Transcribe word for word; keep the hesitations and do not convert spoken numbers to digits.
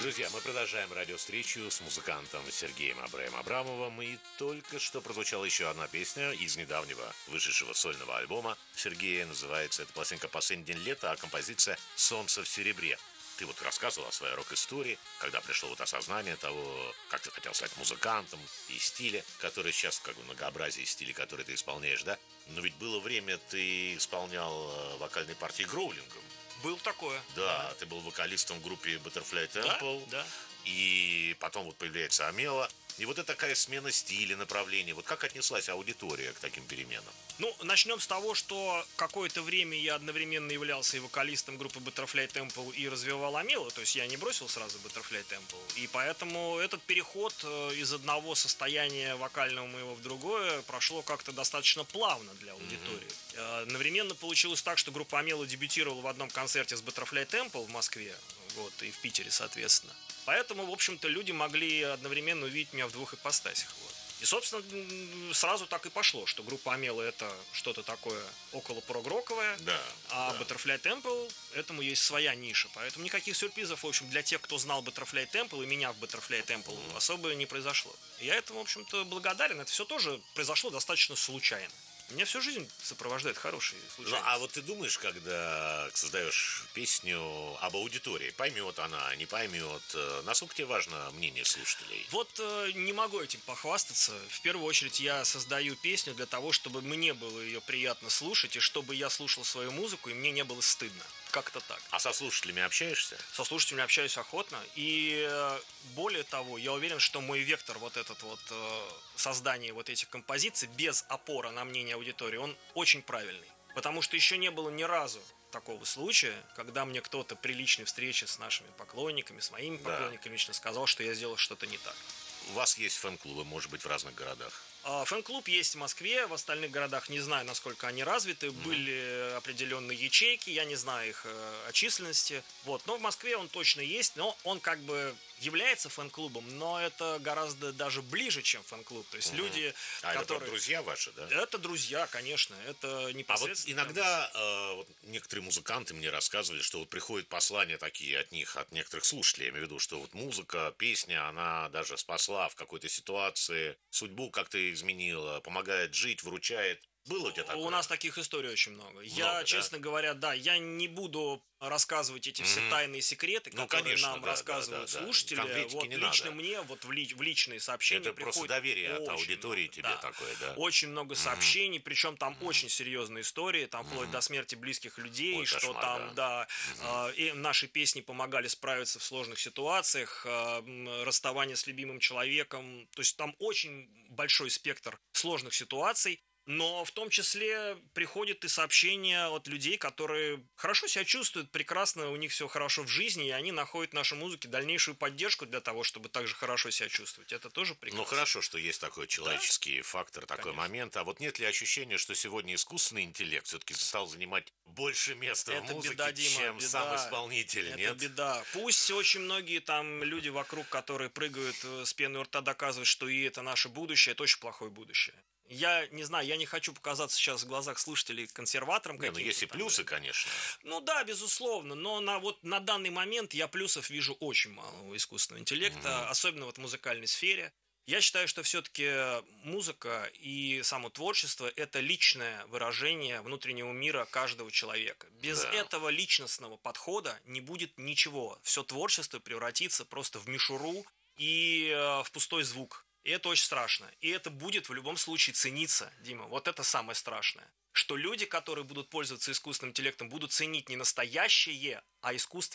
Друзья, мы продолжаем радиовстречу с музыкантом Сергеем Абраем Абрамовым. И только что прозвучала еще одна песня из недавнего вышедшего сольного альбома Сергея. Называется эта пластинка «Последний день лета», а композиция «Солнце в серебре». Ты вот рассказывал о своей рок-истории, когда пришло вот осознание того, как ты хотел стать музыкантом, и стиля, который сейчас, как бы многообразие стилей, которые ты исполняешь, да? Но ведь было время, ты исполнял вокальные партии гроулингом. Было такое. Да, да, ты был вокалистом в группе Butterfly Temple. Да, да. И потом вот появляется Амела. И вот это такая смена стиля, направления. Вот как отнеслась аудитория к таким переменам? Ну, начнем с того, что какое-то время я одновременно являлся и вокалистом группы Butterfly Temple и развивал Амелу. То есть я не бросил сразу Butterfly Temple. И поэтому этот переход из одного состояния вокального моего в другое прошло как-то достаточно плавно для аудитории. Mm-hmm. Одновременно получилось так, что группа Амела дебютировала в одном концерте с Butterfly Temple в Москве. Вот, и в Питере, соответственно. Поэтому, в общем-то, люди могли одновременно увидеть меня в двух ипостасях. Вот. И, собственно, сразу так и пошло, что группа Амела — это что-то такое около прогроковое, да, а да. Butterfly Temple, этому есть своя ниша. Поэтому никаких сюрпризов, в общем, для тех, кто знал Butterfly Temple и меня в Butterfly Temple, mm. особо не произошло. И я этому, в общем-то, благодарен. Это все тоже произошло достаточно случайно. Меня всю жизнь сопровождает хорошие случайности. Ну, а вот ты думаешь, когда создаешь песню об аудитории, поймет она, не поймет, насколько тебе важно мнение слушателей? Вот э, не могу этим похвастаться. В первую очередь я создаю песню для того, чтобы мне было ее приятно слушать, и чтобы я слушал свою музыку, и мне не было стыдно. Как-то так. А со слушателями общаешься? Со слушателями общаюсь охотно. И э, более того, я уверен, что мой вектор вот этот вот э, создания вот этих композиций без опоры на мнение аудитории, он очень правильный. Потому что еще не было ни разу такого случая, когда мне кто-то при личной встрече с нашими поклонниками, с моими да. поклонниками лично сказал, что я сделал что-то не так. У вас есть фэн-клубы, может быть, в разных городах? Фэн-клуб есть в Москве, в остальных городах не знаю, насколько они развиты. Mm-hmm. Были определенные ячейки, я не знаю их э, о численности. Вот. Но в Москве он точно есть, но он как бы является фэн-клубом, но это гораздо даже ближе, чем фэн-клуб. То есть mm-hmm. люди, а которые... это друзья ваши, да? Это друзья, конечно, это непосредственно... А вот иногда э, вот некоторые музыканты мне рассказывали, что вот приходят послания такие от них, от некоторых слушателей, я имею в виду, что вот музыка, песня, она даже спасла в какой-то ситуации, судьбу как-то изменила, помогает жить, выручает. Было у тебя такое? У нас таких историй очень много. много я, да? честно говоря, да, я не буду рассказывать эти все mm-hmm. тайные секреты, ну, которые конечно, нам да, рассказывают да, да, слушатели. Да. Вот не лично надо. мне, вот в, ли, в личные сообщения это приходит просто доверие от аудитории много, тебе да, такое, да? Очень много сообщений, mm-hmm. причем там mm-hmm. очень серьезные истории, там mm-hmm. вплоть до смерти близких людей, Ой, что кошмар, там, да, да mm-hmm. э, и наши песни помогали справиться в сложных ситуациях, э, расставание с любимым человеком, то есть там очень большой спектр сложных ситуаций. Но в том числе приходят и сообщения от людей, которые хорошо себя чувствуют, прекрасно, у них все хорошо в жизни, и они находят в нашей музыке дальнейшую поддержку для того, чтобы также хорошо себя чувствовать. Это тоже прекрасно. Ну хорошо, что есть такой человеческий да? фактор, такой Конечно. момент. А вот нет ли ощущения, что сегодня искусственный интеллект все-таки стал занимать больше места это в музыке, беда, Дима, чем беда. сам исполнитель? Это нет? беда. Пусть очень многие там люди вокруг, которые прыгают с пены у рта, доказывают, что и это наше будущее, это очень плохое будущее. Я не знаю, я не хочу показаться сейчас в глазах слушателей консерватором каким-то. Не, ну есть и там, плюсы, да. конечно. Ну да, безусловно, но на, вот, на данный момент я плюсов вижу очень мало у искусственного интеллекта, mm-hmm. особенно вот в музыкальной сфере. Я считаю, что все-таки музыка и само творчество – это личное выражение внутреннего мира каждого человека. Без да. этого личностного подхода не будет ничего. Все творчество превратится просто в мишуру и э, в пустой звук. И это очень страшно. И это будет в любом случае цениться, Дима. Вот это самое страшное. Что люди, которые будут пользоваться искусственным интеллектом, будут ценить не настоящее, а искусство.